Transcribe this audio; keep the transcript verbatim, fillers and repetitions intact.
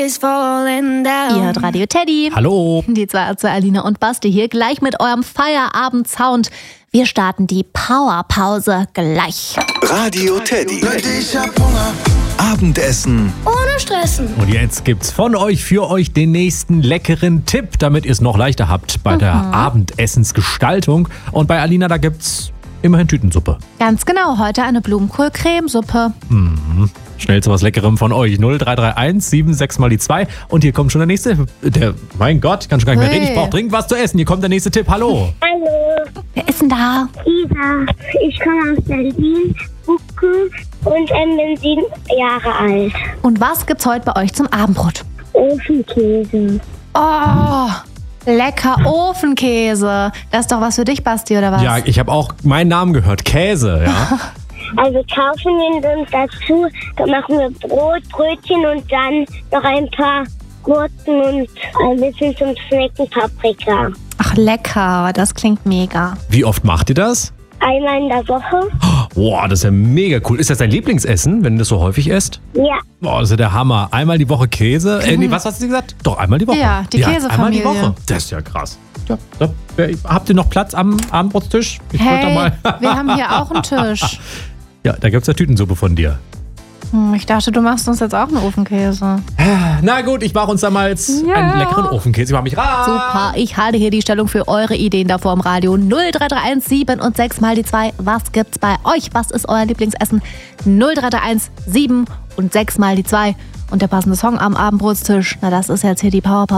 is falling down. Ihr hört Radio Teddy. Hallo. Die zwei zu Alina und Basti hier gleich mit eurem Feierabend-Sound. Wir starten die Powerpause gleich. Radio Teddy. Ich hab Hunger. Abendessen. Ohne Stressen. Und jetzt gibt's von euch für euch den nächsten leckeren Tipp, damit ihr es noch leichter habt bei mhm. der Abendessensgestaltung. Und bei Alina, da gibt's immerhin Tütensuppe. Ganz genau, heute eine Blumenkohl-Cremesuppe. Mhm. Schnell zu was Leckerem von euch. null drei drei eins sieben sechs mal die zwei. Und hier kommt schon der nächste. Der, mein Gott, ich kann schon gar nicht mehr reden. Ich brauche dringend was zu essen. Hier kommt der nächste Tipp. Hallo. Hallo. Wer ist denn da? Isa. Ich komme aus Berlin, Bucke und ähm, bin sieben Jahre alt. Und was gibt's heute bei euch zum Abendbrot? Ofenkäse. Oh, lecker Ofenkäse. Das ist doch was für dich, Basti, oder was? Ja, ich habe auch meinen Namen gehört. Käse, ja. Also kaufen wir uns dazu, dann machen wir Brot, Brötchen und dann noch ein paar Gurken und ein bisschen zum Snacken Paprika. Ach, lecker. Das klingt mega. Wie oft macht ihr das? Einmal in der Woche. Boah, das ist ja mega cool. Ist das dein Lieblingsessen, wenn du das so häufig isst? Ja. Boah, das ist ja der Hammer. Einmal die Woche Käse. Äh, nee, was hast du gesagt? Doch, einmal die Woche. Ja, die Käsefamilie. Einmal die Woche. Das ist ja krass. Ja, da, habt ihr noch Platz am Abendbrotstisch? Ich hey, da mal. Wir haben hier auch einen Tisch. Ja, da gibt's ja Tütensuppe von dir. Hm, ich dachte, du machst uns jetzt auch einen Ofenkäse. Na gut, ich mache uns da mal jetzt ja. einen leckeren Ofenkäse. Ich mach mich ran. Super, ich halte hier die Stellung für eure Ideen davor im Radio. null drei drei eins sieben und sechs mal die zwei. Was gibt's bei euch? Was ist euer Lieblingsessen? null drei drei eins sieben und sechs mal die zwei. Und der passende Song am Abendbrotstisch, na das ist jetzt hier die Powerpause.